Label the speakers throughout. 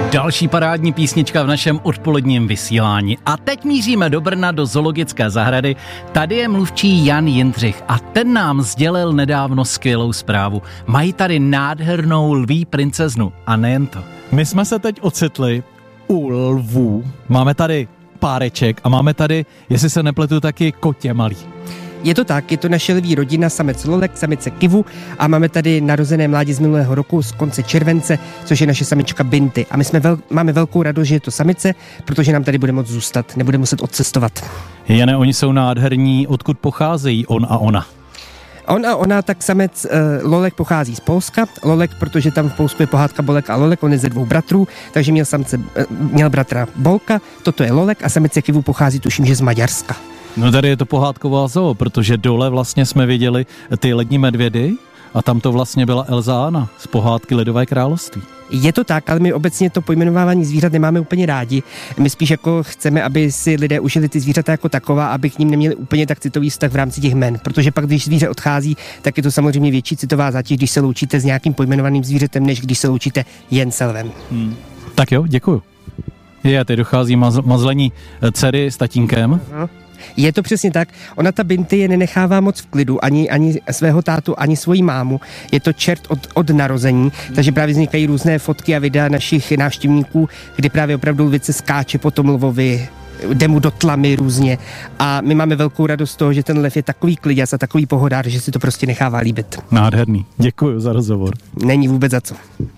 Speaker 1: Další parádní písnička v našem odpoledním vysílání. A teď míříme do Brna, do zoologické zahrady. Tady je mluvčí Jan Jindřich a ten nám sdělil nedávno skvělou zprávu. Mají tady nádhernou lví princeznu a nejen to.
Speaker 2: My jsme se teď ocitli u lvů. Máme tady páreček a máme tady, jestli se nepletu, taky kotě malý.
Speaker 3: Je to tak, je to naše lví rodina, samec Lolek, samice Kivu a máme tady narozené mládě z minulého roku z konce července, což je naše samička Binty. A my máme velkou radost, že je to samice, protože nám tady bude moct zůstat, nebude muset odcestovat.
Speaker 2: Jane, oni jsou nádherní, odkud pocházejí on a ona?
Speaker 3: On a ona, tak samec Lolek pochází z Polska. Lolek, protože tam v Polsku je pohádka Bolek a Lolek, on je ze 2 bratrů, takže měl bratra Bolka, toto je Lolek a samice Kivu pochází, tuším, že z Maďarska.
Speaker 2: No tady je to pohádková zoo, protože dole vlastně jsme viděli ty lední medvědy a tam to vlastně byla Elza Anna z pohádky Ledové království.
Speaker 3: Je to tak, ale my obecně to pojmenovávání zvířat nemáme úplně rádi. My spíš jako chceme, aby si lidé užili ty zvířata jako taková, aby k ním neměli úplně tak citový vztah v rámci těch jmen. Protože pak, když zvíře odchází, tak je to samozřejmě větší citová zátěž, když se loučíte s nějakým pojmenovaným zvířetem, než když se loučíte jen s lvem.
Speaker 2: Tak jo, děkuju. Teď dochází mazlení dcery s tatínkem.
Speaker 3: Je to přesně tak. Ona ta Binty je nenechává moc v klidu, ani svého tátu, ani svoji mámu. Je to čert od narození, takže právě vznikají různé fotky a videa našich návštěvníků, kdy právě opravdu lvice skáče po tom lvovi, jde mu do tlamy různě. A my máme velkou radost z toho, že ten lev je takový kliděc a takový pohodár, že si to prostě nechává líbit.
Speaker 2: Nádherný. Děkuji za rozhovor.
Speaker 3: Není vůbec za co.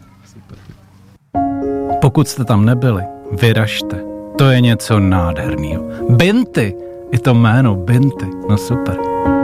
Speaker 1: Pokud jste tam nebyli, vyražte. To je něco nádherného. Binty! I to jméno Binty, no super.